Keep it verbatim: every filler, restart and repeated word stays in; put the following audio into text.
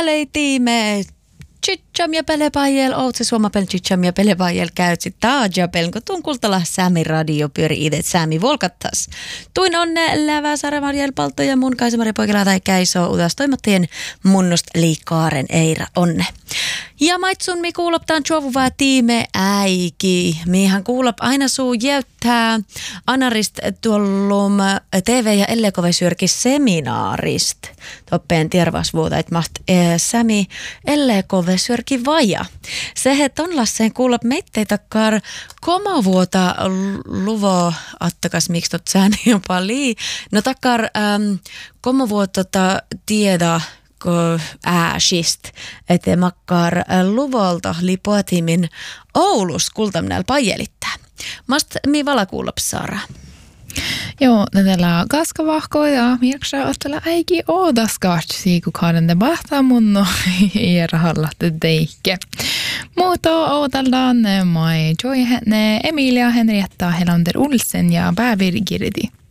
Välei tiime. Chicham ja pelepajel, oot se suomapel chicham ja pelepajel käyt sit taajapel, kun tuun kultala Säämi radio pyöri itse Säämi volkattas. Tuin onne lävää Saramarjel palto ja mun Kaisamari poikela tai käisoo utas toimattien munnost liikaaren eira onne. Ja maitsun mi kuuloptaan juovuvaa tiime äiki. Mihän kuulop aina suu jäyttää anarist tuollum T V- ja L K V-syörki seminaarist. Toppeen tiervasvuuta, että maht e, Sämi L K V-syörki vaja. Se, että on lasseen kuulop meittei takkar komavuota luvo, attakas miksi tot sääni jopa lii. No takkar äm, komavuotota tiedä ääsist, että makkar luvolta lipoatimin Oulus kultamnäl pajelittää. Mast mi vala kuulop Sara? Joo, tällä kaskavahko ja mirksa ottella äiki oodaskaatsi, kun kaaren debahtaa munno ja rahallatte teikke. Muuta ootellaan mai Joy Emilia Henrietta Helander Olsen ja Päivir Girdi.